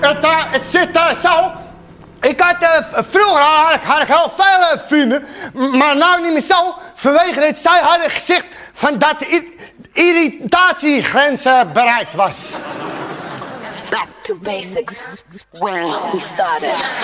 Het zit zo. Ik had vroeger had ik heel veel vrienden, maar nou niet meer zo. Vanwege het zij hadden gezegd van dat de irritatiegrens bereikt was. Back to basics, where we started.